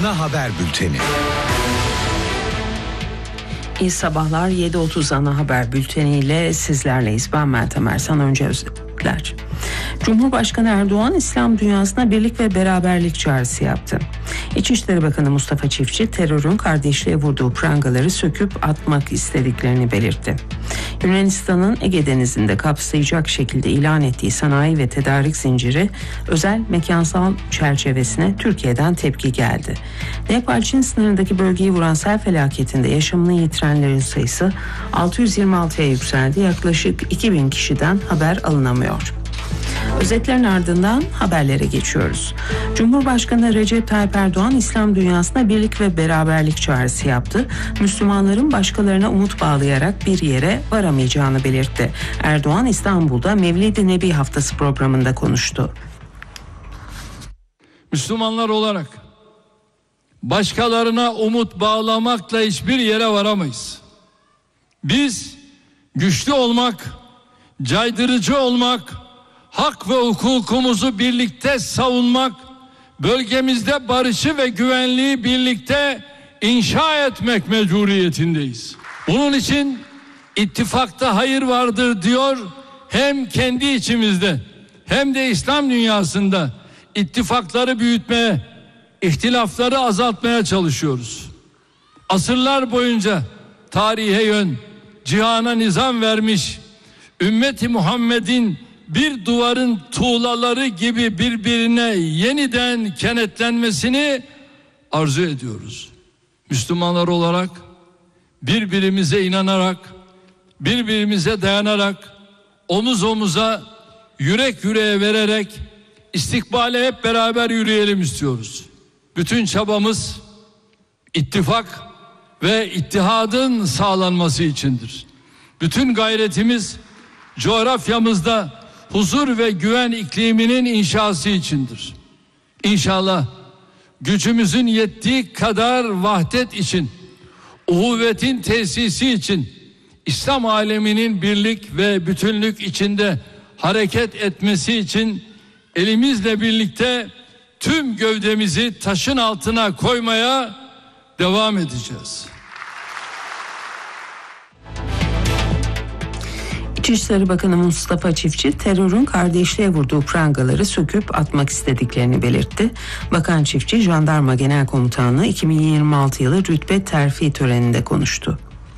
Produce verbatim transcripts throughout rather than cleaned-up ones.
Ana Haber Bülteni. İyi sabahlar. yedi otuz Ana Haber Bülteni ile sizlerleyiz. Ben Meltem Ersan. Önce özetler. Cumhurbaşkanı Erdoğan İslam dünyasına birlik ve beraberlik çağrısı yaptı. İçişleri Bakanı Mustafa Çiftçi terörün kardeşliğe vurduğu prangaları söküp atmak istediklerini belirtti. Yunanistan'ın Ege Denizi'nde kapsayacak şekilde ilan ettiği sanayi ve tedarik zinciri özel mekansal çerçevesine Türkiye'den tepki geldi. Nepal-Çin sınırındaki bölgeyi vuran sel felaketinde yaşamını yitirenlerin sayısı altı yüz yirmi altıya yükseldi. Yaklaşık iki bin kişiden haber alınamıyor. Özetlerin ardından haberlere geçiyoruz. Cumhurbaşkanı Recep Tayyip Erdoğan İslam dünyasına birlik ve beraberlik çağrısı yaptı. Müslümanların başkalarına umut bağlayarak bir yere varamayacağını belirtti. Erdoğan İstanbul'da Mevlid-i Nebi Haftası programında konuştu. Müslümanlar olarak başkalarına umut bağlamakla hiçbir yere varamayız. Biz güçlü olmak, caydırıcı olmak, hak ve hukukumuzu birlikte savunmak, bölgemizde barışı ve güvenliği birlikte inşa etmek mecburiyetindeyiz. Bunun için ittifakta hayır vardır diyor, hem kendi içimizde hem de İslam dünyasında ittifakları büyütmeye, ihtilafları azaltmaya çalışıyoruz. Asırlar boyunca tarihe yön, cihana nizam vermiş, ümmeti Muhammed'in bir duvarın tuğlaları gibi birbirine yeniden kenetlenmesini arzu ediyoruz. Müslümanlar olarak birbirimize inanarak, birbirimize dayanarak, omuz omuza, yürek yüreğe vererek istikbale hep beraber yürüyelim istiyoruz. Bütün çabamız ittifak ve ittihadın sağlanması içindir. Bütün gayretimiz coğrafyamızda huzur ve güven ikliminin inşası içindir. İnşallah gücümüzün yettiği kadar vahdet için, uhuvvetin tesisi için, İslam aleminin birlik ve bütünlük içinde hareket etmesi için elimizle birlikte tüm gövdemizi taşın altına koymaya devam edeceğiz. İçişleri Bakanı Mustafa Çiftçi terörün kardeşliğe vurduğu prangaları söküp atmak istediklerini belirtti. Bakan Çiftçi, Jandarma Genel Komutanlığı iki bin yirmi altı yılı rütbe terfi töreninde konuştu.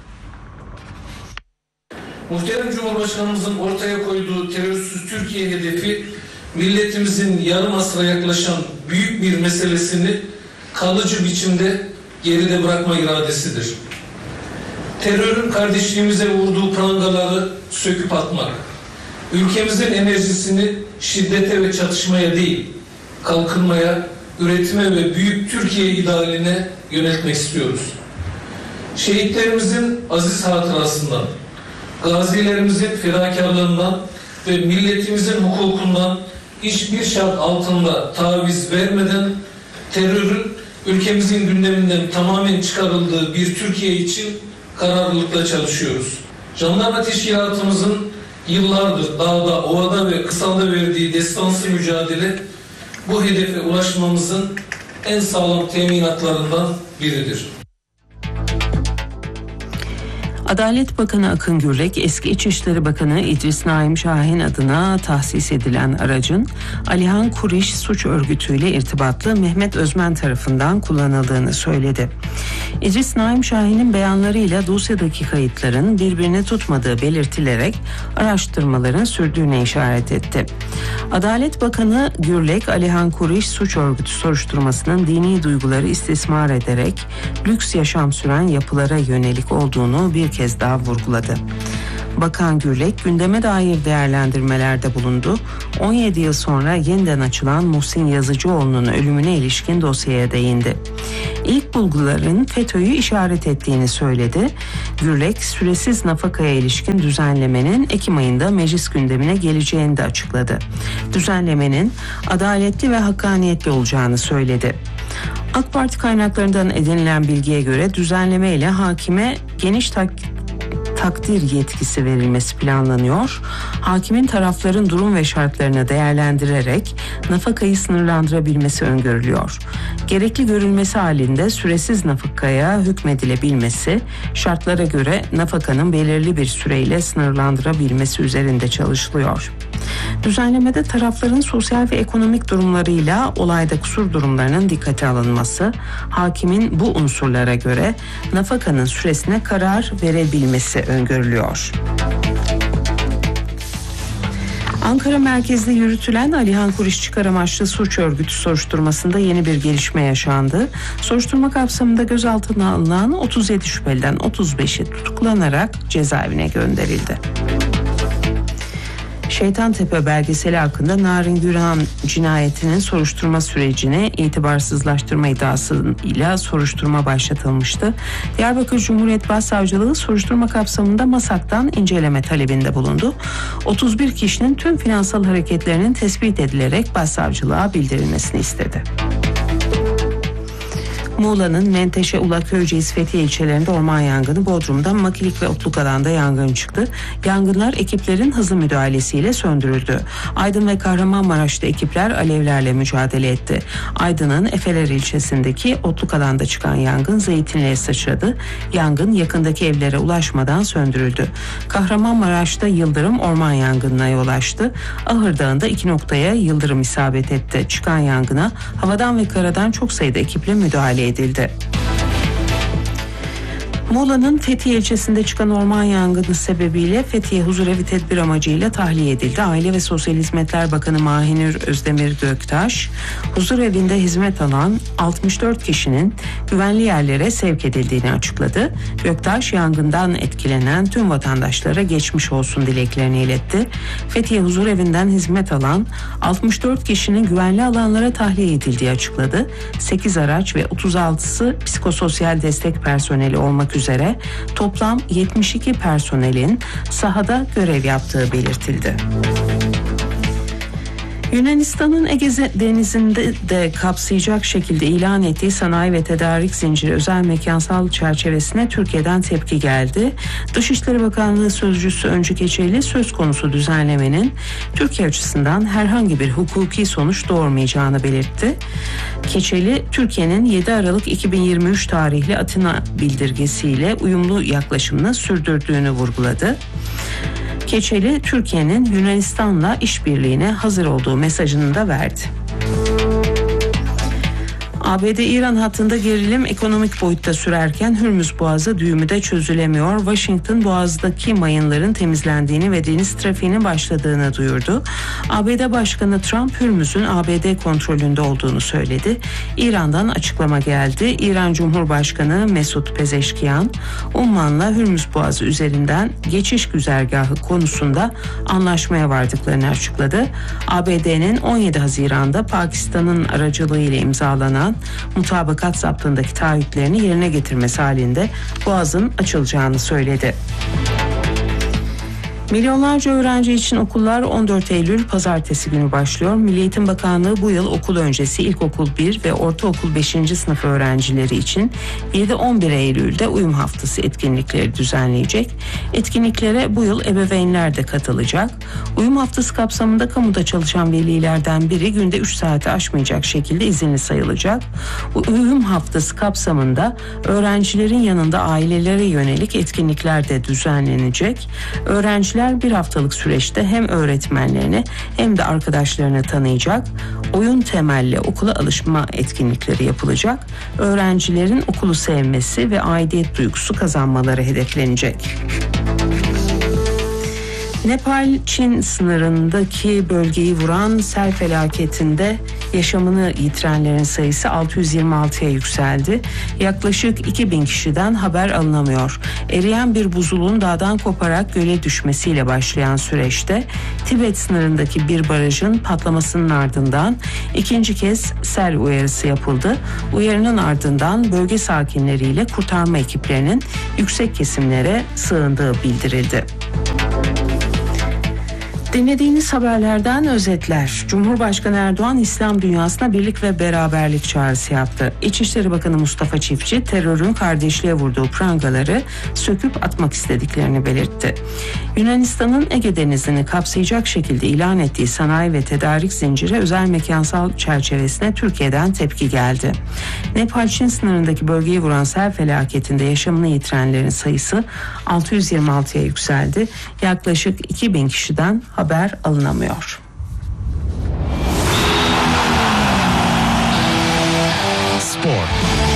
Muhterem Cumhurbaşkanımızın ortaya koyduğu terörsüz Türkiye hedefi, milletimizin yarım asra yaklaşan büyük bir meselesini kalıcı biçimde geride bırakma iradesidir. Terörün kardeşliğimize vurduğu prangaları söküp atmak, ülkemizin enerjisini şiddete ve çatışmaya değil, kalkınmaya, üretime ve büyük Türkiye idealine yöneltmek istiyoruz. Şehitlerimizin aziz hatırasından, gazilerimizin fedakarlığından ve milletimizin hukukundan hiçbir şart altında taviz vermeden terörün ülkemizin gündeminden tamamen çıkarıldığı bir Türkiye için kararlılıkla çalışıyoruz. Jandarma teşkilatımızın yıllardır dağda, ovada ve kırsalda verdiği destansı mücadele bu hedefe ulaşmamızın en sağlam teminatlarından biridir. Adalet Bakanı Akın Gürlek, eski İçişleri Bakanı İdris Naim Şahin adına tahsis edilen aracın Alihan Kuriş suç örgütüyle irtibatlı Mehmet Özmen tarafından kullanıldığını söyledi. İdris Naim Şahin'in beyanlarıyla dosyadaki kayıtların birbirini tutmadığı belirtilerek araştırmaların sürdüğüne işaret etti. Adalet Bakanı Gürlek, Alihan Kuriş suç örgütü soruşturmasının dini duyguları istismar ederek lüks yaşam süren yapılara yönelik olduğunu bir kez daha vurguladı. Bakan Gürlek gündeme dair değerlendirmelerde bulundu. on yedi yıl sonra yeniden açılan Muhsin Yazıcıoğlu'nun ölümüne ilişkin dosyaya değindi. İlk bulguların FETÖ'yü işaret ettiğini söyledi. Gürlek, süresiz nafakaya ilişkin düzenlemenin Ekim ayında meclis gündemine geleceğini de açıkladı. Düzenlemenin adaletli ve hakkaniyetli olacağını söyledi. AK Parti kaynaklarından edinilen bilgiye göre düzenleme ile hakime geniş tak takdir yetkisi verilmesi planlanıyor. Hakimin tarafların durum ve şartlarını değerlendirerek nafakayı sınırlandırabilmesi öngörülüyor. Gerekli görülmesi halinde süresiz nafakaya hükmedilebilmesi, şartlara göre nafakanın belirli bir süreyle sınırlandırabilmesi üzerinde çalışılıyor. Düzenlemede tarafların sosyal ve ekonomik durumlarıyla olayda kusur durumlarının dikkate alınması, hakimin bu unsurlara göre nafakanın süresine karar verebilmesi öngörülüyor. Ankara merkezli yürütülen Alihan Kuriş çıkar amaçlı suç örgütü soruşturmasında yeni bir gelişme yaşandı. Soruşturma kapsamında gözaltına alınan otuz yedi şüpheliden otuz beşi tutuklanarak cezaevine gönderildi. Şeytantepe belgeseli hakkında Narin Gürhan cinayetinin soruşturma sürecine itibarsızlaştırma iddiasıyla soruşturma başlatılmıştı. Diyarbakır Cumhuriyet Başsavcılığı soruşturma kapsamında MASAK'tan inceleme talebinde bulundu. otuz bir kişinin tüm finansal hareketlerinin tespit edilerek başsavcılığa bildirilmesini istedi. Muğla'nın Menteşe, Ulaköyceğiz, Fethiye ilçelerinde orman yangını, Bodrum'da Makilik ve Otluk alanda yangın çıktı. Yangınlar ekiplerin hızlı müdahalesiyle söndürüldü. Aydın ve Kahramanmaraş'ta ekipler alevlerle mücadele etti. Aydın'ın Efeler ilçesindeki Otluk alanda çıkan yangın zeytinliğe sıçradı. Yangın yakındaki evlere ulaşmadan söndürüldü. Kahramanmaraş'ta yıldırım orman yangınına yol açtı. Ahır Dağı'nda iki noktaya yıldırım isabet etti. Çıkan yangına havadan ve karadan çok sayıda ekiple müdahale edildi. Muğla'nın Fethiye ilçesinde çıkan orman yangını sebebiyle Fethiye huzurevi tedbir amacıyla tahliye edildi. Aile ve Sosyal Hizmetler Bakanı Mahinur Özdemir Göktaş, huzurevinde hizmet alan altmış dört kişinin güvenli yerlere sevk edildiğini açıkladı. Göktaş, yangından etkilenen tüm vatandaşlara geçmiş olsun dileklerini iletti. Fethiye huzurevinden hizmet alan altmış dört kişinin güvenli alanlara tahliye edildiği açıkladı. sekiz araç ve otuz altısı psikososyal destek personeli olmak üzere toplam yetmiş iki personelin sahada görev yaptığı belirtildi. Yunanistan'ın Ege Denizi'nde de kapsayacak şekilde ilan ettiği sanayi ve tedarik zinciri özel mekansal çerçevesine Türkiye'den tepki geldi. Dışişleri Bakanlığı Sözcüsü Öncü Keçeli söz konusu düzenlemenin Türkiye açısından herhangi bir hukuki sonuç doğurmayacağını belirtti. Keçeli, Türkiye'nin yedi Aralık iki bin yirmi üç tarihli Atina bildirgesiyle uyumlu yaklaşımını sürdürdüğünü vurguladı. Keçeli, Türkiye'nin Yunanistan'la işbirliğine hazır olduğu mesajını da verdi. A B D-İran hattında gerilim ekonomik boyutta sürerken Hürmüz Boğazı düğümü de çözülemiyor. Washington, Boğaz'daki mayınların temizlendiğini ve deniz trafiğinin başladığını duyurdu. A B D Başkanı Trump, Hürmüz'ün A B D kontrolünde olduğunu söyledi. İran'dan açıklama geldi. İran Cumhurbaşkanı Mesut Pezeşkiyan, Umman'la Hürmüz Boğazı üzerinden geçiş güzergahı konusunda anlaşmaya vardıklarını açıkladı. A B D'nin on yedi Haziran'da Pakistan'ın aracılığıyla imzalanan mutabakat zaptındaki taahhütlerini yerine getirmesi halinde Boğaz'ın açılacağını söyledi. Milyonlarca öğrenci için okullar on dört Eylül Pazartesi günü başlıyor. Milli Eğitim Bakanlığı bu yıl okul öncesi ilkokul bir ve ortaokul beşinci sınıf öğrencileri için yedi on bir Eylül'de uyum haftası etkinlikleri düzenleyecek. Etkinliklere bu yıl ebeveynler de katılacak. Uyum haftası kapsamında kamuda çalışan velilerden biri günde üç saati aşmayacak şekilde izinli sayılacak. Uyum haftası kapsamında öğrencilerin yanında ailelere yönelik etkinlikler de düzenlenecek. Öğrenciler bir haftalık süreçte hem öğretmenlerini hem de arkadaşlarını tanıyacak. Oyun temelli okula alışma etkinlikleri yapılacak. Öğrencilerin okulu sevmesi ve aidiyet duygusu kazanmaları hedeflenecek. Nepal-Çin sınırındaki bölgeyi vuran sel felaketinde yaşamını yitirenlerin sayısı altı yüz yirmi altıya yükseldi. Yaklaşık iki bin kişiden haber alınamıyor. Eriyen bir buzulun dağdan koparak göle düşmesiyle başlayan süreçte Tibet sınırındaki bir barajın patlamasının ardından ikinci kez sel uyarısı yapıldı. Uyarının ardından bölge sakinleriyle kurtarma ekiplerinin yüksek kesimlere sığındığı bildirildi. Dinlediğiniz haberlerden özetler. Cumhurbaşkanı Erdoğan İslam dünyasına birlik ve beraberlik çağrısı yaptı. İçişleri Bakanı Mustafa Çiftçi terörün kardeşliğe vurduğu prangaları söküp atmak istediklerini belirtti. Yunanistan'ın Ege Denizi'ni kapsayacak şekilde ilan ettiği sanayi ve tedarik zinciri özel mekansal çerçevesine Türkiye'den tepki geldi. Nepal-Çin sınırındaki bölgeyi vuran sel felaketinde yaşamını yitirenlerin sayısı altı yüz yirmi altıya yükseldi. Yaklaşık iki bin kişiden haber alınamıyor. Spor.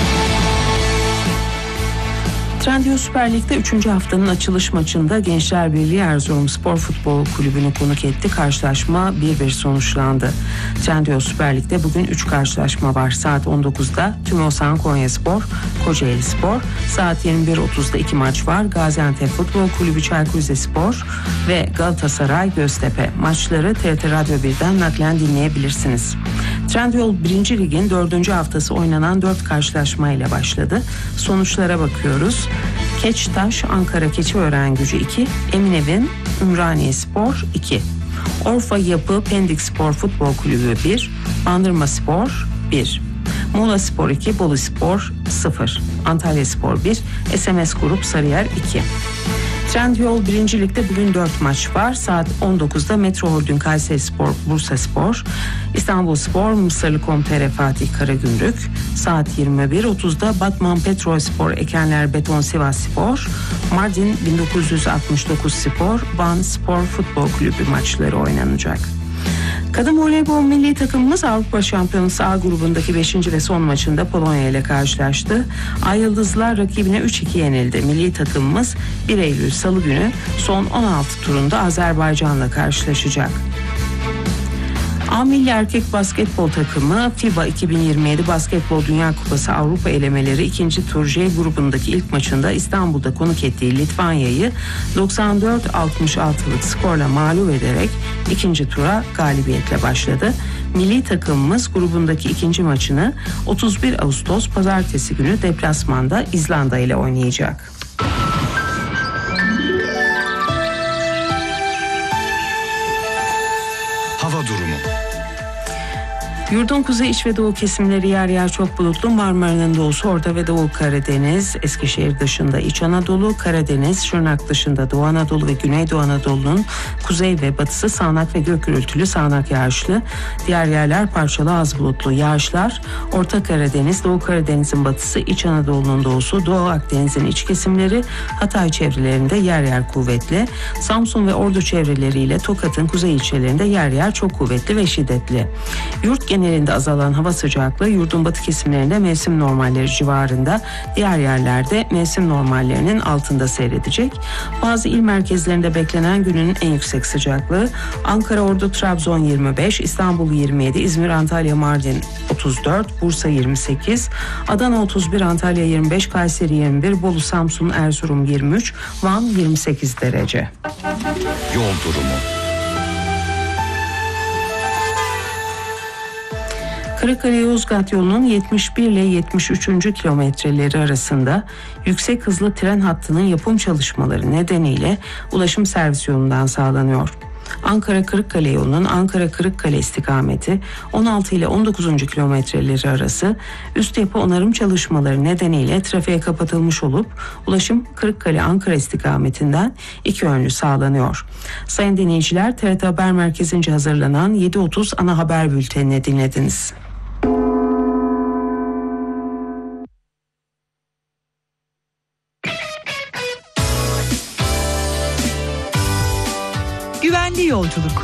Trendyol Süper Lig'de üçüncü haftanın açılış maçında Gençler Birliği Erzurumspor Futbol Kulübü'nü konuk etti. Karşılaşma bir bir sonuçlandı. Trendyol Süper Lig'de bugün üç karşılaşma var. Saat on dokuzda Tümosan Konyaspor, Kocaelispor. Saat yirmi bir otuzda iki maç var. Gaziantep Futbol Kulübü Çaykur Rizespor ve Galatasaray Göztepe. Maçları T R T Radyo birden naklen dinleyebilirsiniz. Trendyol birinci Lig'in dördüncü haftası oynanan dört karşılaşmayla başladı. Sonuçlara bakıyoruz. Keçtaş Ankara Keçiören-Gücü iki, Eminevin Ümraniyespor iki, Orfa Yapı Pendik Spor Futbol Kulübü bir, Bandırmaspor bir, Muğlaspor iki, Boluspor sıfır, Antalyaspor bir, S M S Grup Sarıyer iki. Trendyol birinci Lig'de bugün dört maç var. Saat on dokuzda Metro Holding Kayserispor Bursaspor, İstanbulspor Mısırlı Komtere Fatih Karagümrük. Saat yirmi bir otuzda Batman Petrolspor Ekenler Beton Sivasspor, Mardin bin dokuz yüz altmış dokuz Spor Van Spor Futbol Kulübü maçları oynanacak. Kadın voleybol milli takımımız Avrupa Şampiyonası A grubundaki beşinci ve son maçında Polonya ile karşılaştı. Ay Yıldızlar rakibine üç iki yenildi. Milli takımımız bir Eylül Salı günü son on altı turunda Azerbaycan'la karşılaşacak. A Milli Erkek Basketbol takımı FIBA iki bin yirmi yedi Basketbol Dünya Kupası Avrupa elemeleri ikinci tur J grubundaki ilk maçında İstanbul'da konuk ettiği Litvanya'yı doksan dört altmış altılık skorla mağlup ederek ikinci tura galibiyetle başladı. Milli takımımız grubundaki ikinci maçını otuz bir Ağustos Pazartesi günü deplasmanda İzlanda ile oynayacak. Hava durumu. Yurdun kuzey, iç ve doğu kesimleri yer yer çok bulutlu. Marmara'nın doğusu, Orta ve Doğu Karadeniz, Eskişehir dışında İç Anadolu, Karadeniz, Şırnak dışında Doğu Anadolu ve Güneydoğu Anadolu'nun kuzey ve batısı sağanak ve gök gürültülü sağanak yağışlı. Diğer yerler parçalı az bulutlu yağışlar. Orta Karadeniz, Doğu Karadeniz'in batısı, İç Anadolu'nun doğusu, Doğu Akdeniz'in iç kesimleri, Hatay çevrelerinde yer yer kuvvetli. Samsun ve Ordu çevreleriyle Tokat'ın kuzey ilçelerinde yer yer çok kuvvetli ve şiddetli. Yurt genelinde azalan hava sıcaklığı yurdun batı kesimlerinde mevsim normalleri civarında, diğer yerlerde mevsim normallerinin altında seyredecek. Bazı il merkezlerinde beklenen günün en yüksek sıcaklığı Ankara, Ordu, Trabzon yirmi beş, İstanbul yirmi yedi, İzmir, Antalya, Mardin otuz dört, Bursa yirmi sekiz, Adana otuz bir, Antalya yirmi beş, Kayseri yirmi bir, Bolu, Samsun, Erzurum yirmi üç, Van yirmi sekiz derece. Yol durumu. Kırıkkale-Yozgat yolunun yetmiş bir ile yetmiş üçüncü kilometreleri arasında yüksek hızlı tren hattının yapım çalışmaları nedeniyle ulaşım servis yolundan sağlanıyor. Ankara-Kırıkkale yolunun Ankara-Kırıkkale istikameti on altı ile on dokuzuncu kilometreleri arası üst yapı onarım çalışmaları nedeniyle trafiğe kapatılmış olup ulaşım Kırıkkale-Ankara istikametinden iki yönlü sağlanıyor. Sayın dinleyiciler, T R T Haber Merkezi'nce hazırlanan yedi otuz ana haber bültenini dinlediniz. Güvenli yolculuk.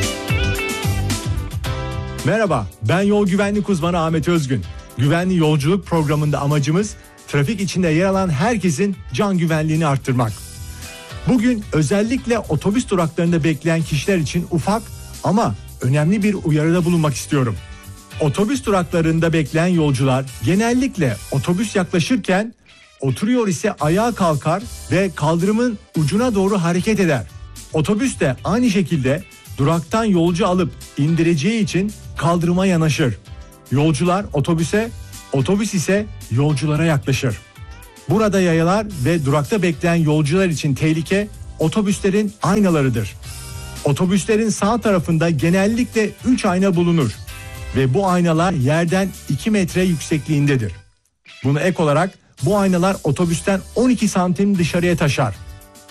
Merhaba, ben yol güvenlik uzmanı Ahmet Özgün. Güvenli yolculuk programında amacımız trafik içinde yer alan herkesin can güvenliğini arttırmak. Bugün özellikle otobüs duraklarında bekleyen kişiler için ufak ama önemli bir uyarıda bulunmak istiyorum. Otobüs duraklarında bekleyen yolcular genellikle otobüs yaklaşırken oturuyor ise ayağa kalkar ve kaldırımın ucuna doğru hareket eder. Otobüs de aynı şekilde duraktan yolcu alıp indireceği için kaldırıma yanaşır. Yolcular otobüse, otobüs ise yolculara yaklaşır. Burada yayalar ve durakta bekleyen yolcular için tehlike otobüslerin aynalarıdır. Otobüslerin sağ tarafında genellikle üç ayna bulunur ve bu aynalar yerden iki metre yüksekliğindedir. Buna ek olarak bu aynalar otobüsten on iki santim dışarıya taşar.